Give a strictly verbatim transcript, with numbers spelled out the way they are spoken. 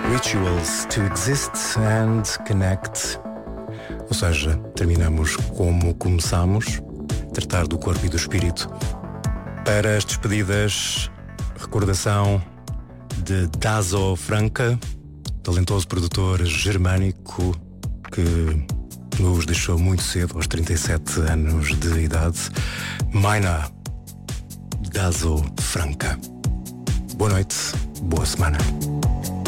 Rituals to exist and connect. Ou seja, terminamos como começamos, tratar do corpo e do espírito. Para as despedidas, recordação de Dazo Franca, talentoso produtor germânico que nos deixou muito cedo, aos trinta e sete anos de idade. Maina, Dazo Franca. Boa noite, boa semana.